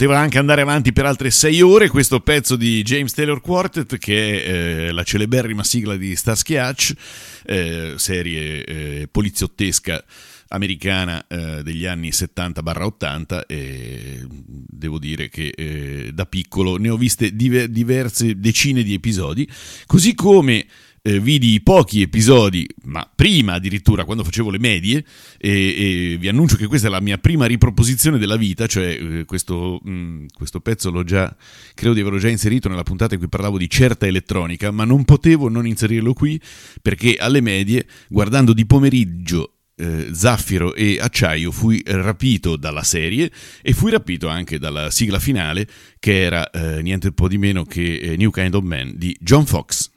poteva anche andare avanti per altre 6 ore questo pezzo di James Taylor Quartet, che è la celeberrima sigla di Starsky Hutch, serie poliziottesca americana degli anni 70-80, e devo dire che da piccolo ne ho viste diverse decine di episodi, così come vidi pochi episodi, ma prima addirittura, quando facevo le medie, e vi annuncio che questa è la mia prima riproposizione della vita, cioè questo pezzo credo di averlo già inserito nella puntata in cui parlavo di certa elettronica, ma non potevo non inserirlo qui, perché alle medie, guardando di pomeriggio Zaffiro e Acciaio, fui rapito dalla serie e fui rapito anche dalla sigla finale, che era niente po' di meno che New Kind of Man di John Foxx.